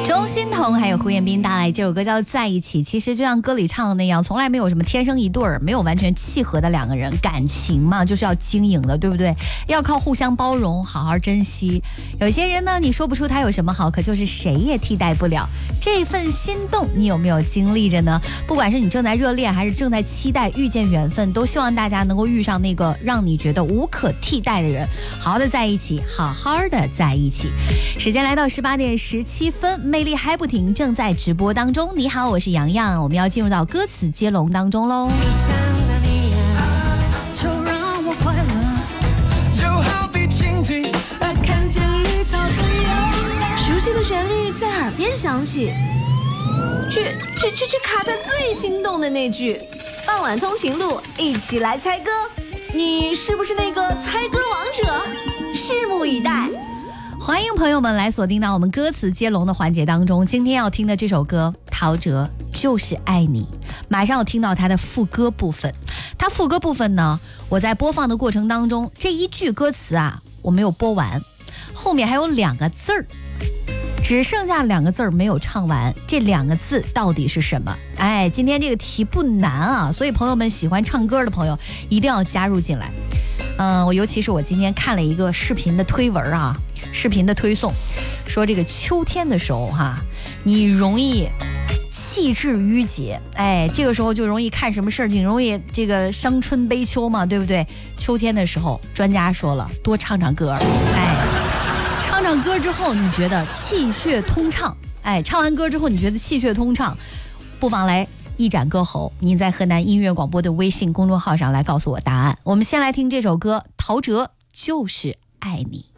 钟欣桐还有胡彦斌带来这首歌叫《在一起》。其实就像歌里唱的那样，从来没有什么天生一对儿，没有完全契合的两个人，感情嘛就是要经营的，对不对？要靠互相包容，好好珍惜。有些人呢，你说不出他有什么好，可就是谁也替代不了。这份心动，你有没有经历着呢？不管是你正在热恋，还是正在期待遇见缘分，都希望大家能够遇上那个让你觉得无可替代的人，好好的在一起，好好的在一起。时间来到18点17分，魅力还不停，正在直播当中。你好，我是洋洋，我们要进入到歌词接龙当中喽。 熟悉的旋律在耳边响起，却卡在最心动的那句。傍晚通勤路，一起来猜歌，你是不是那个猜歌王者？拭目以待。 欢迎朋友们来锁定到我们歌词接龙的环节当中。今天要听的这首歌，陶喆就是爱你。马上要听到他的副歌部分。他副歌部分呢，我在播放的过程当中，这一句歌词啊，我没有播完，后面还有2个字儿，只剩下2个字儿没有唱完。这2个字到底是什么？哎，今天这个题不难啊，所以朋友们喜欢唱歌的朋友一定要加入进来。尤其是我今天看了一个视频的推文啊，视频的推送，说这个秋天的时候哈，你容易气质郁结，哎，这个时候就容易看什么事儿，你容易这个伤春悲秋嘛，对不对？秋天的时候，专家说了，多唱唱歌，哎，唱唱歌之后，你觉得气血通畅，哎，唱完歌之后你觉得气血通畅，不妨来一展歌喉。您在河南音乐广播的微信公众号上来告诉我答案。我们先来听这首歌，陶喆就是爱你。